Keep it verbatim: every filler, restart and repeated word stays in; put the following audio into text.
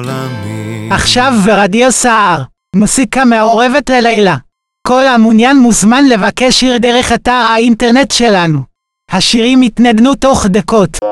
עולמי. עכשיו ברדיו סער, מוסיקה מעורבת ללילה. כל המעוניין מוזמן לבקש שיר דרך אתר האינטרנט שלנו. השירים יתנגנו תוך דקות.